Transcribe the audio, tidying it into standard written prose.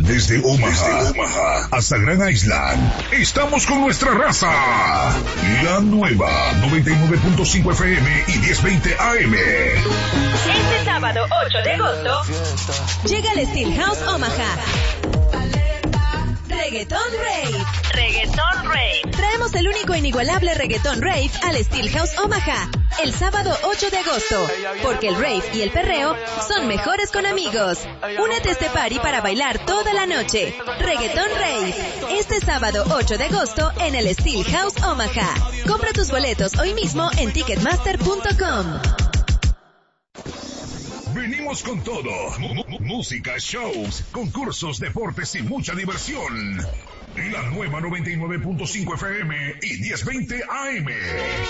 Desde Omaha hasta Grand Island, estamos con nuestra raza. La nueva 99.5 FM y 1020 AM. Este sábado 8 de agosto llega el Steelhouse Omaha. Reggaeton Rave. Reggaeton Rave. Traemos el único e inigualable Reggaeton Rave al Steelhouse Omaha el sábado 8 de agosto, porque el rave y el perreo son mejores con amigos. Únete a este party para bailar toda la noche. Reggaeton Rave, este sábado 8 de agosto en el Steelhouse Omaha. Compra tus boletos hoy mismo en Ticketmaster.com. Venimos con todo. Música, shows, concursos, deportes y mucha diversión. La nueva 99.5 FM y 1020 AM.